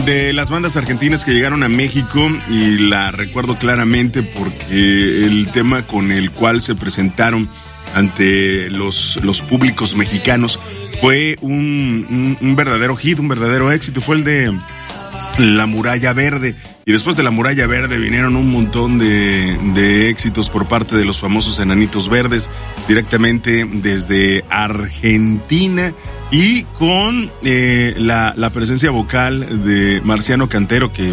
de las bandas argentinas que llegaron a México, y la recuerdo claramente porque el tema con el cual se presentaron ante los públicos mexicanos fue un verdadero hit, un verdadero éxito. Fue el de La Muralla Verde. Y después de La Muralla Verde vinieron un montón de éxitos por parte de los famosos Enanitos Verdes, directamente desde Argentina, y con la presencia vocal de Marciano Cantero, que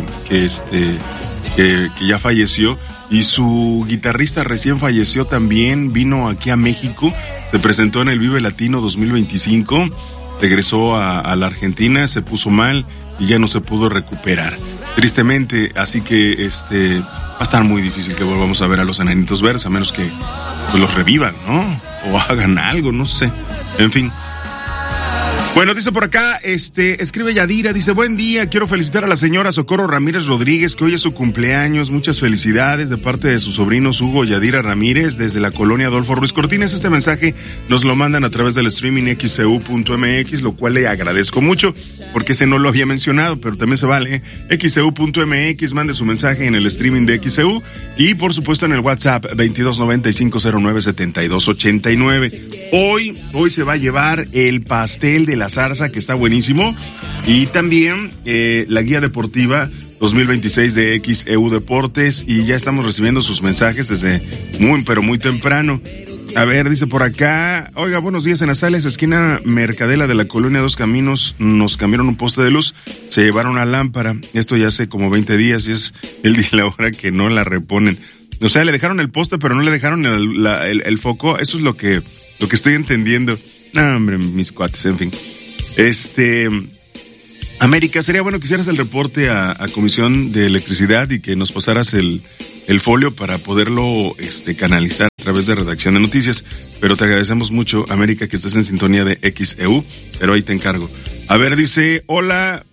ya falleció, y su guitarrista recién falleció también. Vino aquí a México, se presentó en el Vive Latino 2025, regresó a la Argentina, se puso mal y ya no se pudo recuperar, tristemente. Así que va a estar muy difícil que volvamos a ver a los Enanitos Verdes, a menos que pues los revivan, ¿no? O hagan algo, no sé. En fin. Bueno, dice por acá, escribe Yadira, dice: buen día, quiero felicitar a la señora Socorro Ramírez Rodríguez, que hoy es su cumpleaños. Muchas felicidades de parte de sus sobrinos Hugo y Yadira Ramírez, desde la colonia Adolfo Ruiz Cortines. Este mensaje nos lo mandan a través del streaming xeu.mx, lo cual le agradezco mucho, porque ese no lo había mencionado, pero también se vale. xeu.mx, mande su mensaje en el streaming de XEU, y por supuesto en el WhatsApp 2295097289. Hoy se va a llevar el pastel de la zarza, que está buenísimo, y también la guía deportiva 2026 de XEU Deportes, y ya estamos recibiendo sus mensajes desde muy temprano. A ver, dice por acá: oiga, buenos días, en Azales, esquina Mercadela de la colonia Dos Caminos, nos cambiaron un poste de luz, se llevaron una lámpara, esto ya hace como 20 días, y es el día y la hora que no la reponen. O sea, le dejaron el poste, pero no le dejaron el foco. Eso es lo que estoy entendiendo. No, hombre, mis cuates, en fin. América, sería bueno que hicieras el reporte a Comisión de Electricidad y que nos pasaras el folio para poderlo canalizar a través de Redacción de Noticias. Pero te agradecemos mucho, América, que estés en sintonía de XEU, pero ahí te encargo. A ver, dice: hola,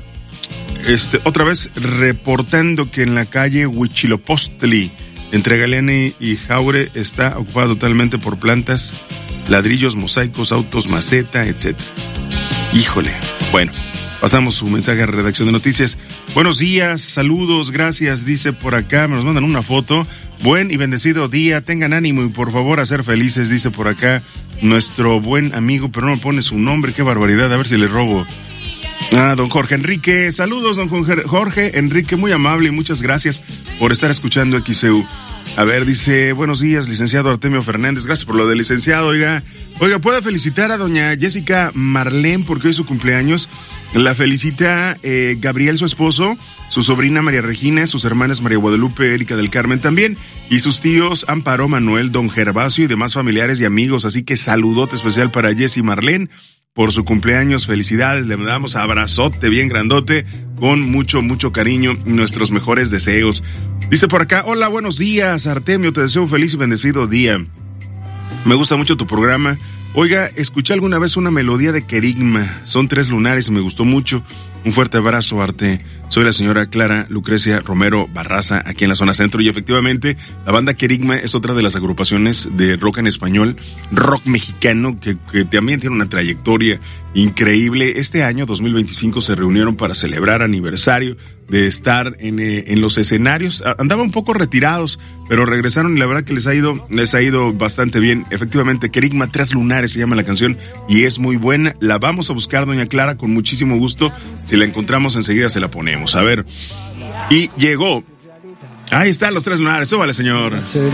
otra vez reportando que en la calle Huichilopostli, entre Galeana y Jaure, está ocupada totalmente por plantas, ladrillos, mosaicos, autos, maceta, etcétera. Híjole. Bueno, pasamos su mensaje a Redacción de Noticias. Buenos días, saludos, gracias, dice por acá, nos mandan una foto. Buen y bendecido día, tengan ánimo y por favor a ser felices, dice por acá nuestro buen amigo, pero no me pone su nombre, qué barbaridad, a ver si le robo. Don Jorge Enrique, saludos, don Jorge Enrique, muy amable y muchas gracias por estar escuchando XEU. A ver, dice: buenos días, licenciado Artemio Fernández, gracias por lo de licenciado. Oiga, ¿puede felicitar a doña Jessica Marlén porque hoy es su cumpleaños? La felicita Gabriel, su esposo, su sobrina María Regina, sus hermanas María Guadalupe, Erika del Carmen también, y sus tíos Amparo, Manuel, don Gervasio y demás familiares y amigos. Así que saludote especial para Jessie Marlén por su cumpleaños, felicidades, le damos abrazote bien grandote, con mucho cariño, nuestros mejores deseos. Dice por acá: hola, buenos días, Artemio, te deseo un feliz y bendecido día. Me gusta mucho tu programa. Oiga, escuché alguna vez una melodía de Querigma, son 3 lunares y me gustó mucho. Un fuerte abrazo, Arte. Soy la señora Clara Lucrecia Romero Barraza, aquí en la zona centro, y efectivamente la banda Querigma es otra de las agrupaciones de rock en español, rock mexicano, que también tiene una trayectoria increíble. Este año 2025 se reunieron para celebrar aniversario de estar en los escenarios. Andaban un poco retirados, pero regresaron y la verdad que les ha ido bastante bien. Efectivamente, Querigma 3 lunares se llama la canción y es muy buena. La vamos a buscar, doña Clara, con muchísimo gusto. Si la encontramos enseguida se la ponemos. A ver. Y llegó. Ahí están los 3 lunares. Súbale, señor.